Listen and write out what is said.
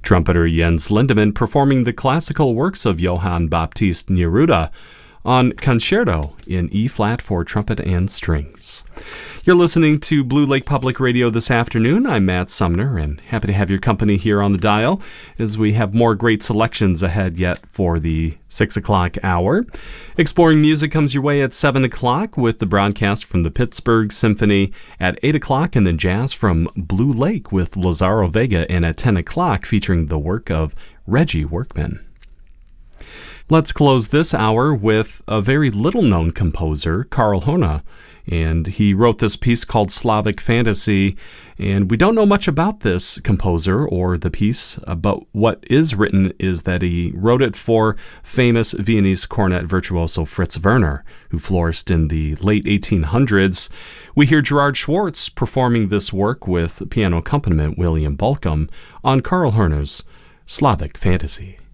Trumpeter Jens Lindemann performing the classical works of Johann Baptist Neruda on Concerto in E-flat for trumpet and strings. You're listening to Blue Lake Public Radio this afternoon. I'm Matt Sumner, and happy to have your company here on the dial as we have more great selections ahead yet for the 6 o'clock hour. Exploring Music comes your way at 7 o'clock with the broadcast from the Pittsburgh Symphony at 8 o'clock, and then jazz from Blue Lake with Lazaro Vega, and at 10 o'clock featuring the work of Reggie Workman. Let's close this hour with a very little-known composer, Karl Hone, and he wrote this piece called Slavic Fantasy, and we don't know much about this composer or the piece, but what is written is that he wrote it for famous Viennese cornet virtuoso Fritz Werner, who flourished in the late 1800s. We hear Gerard Schwartz performing this work with piano accompaniment William Balcom on Karl Hone's Slavic Fantasy.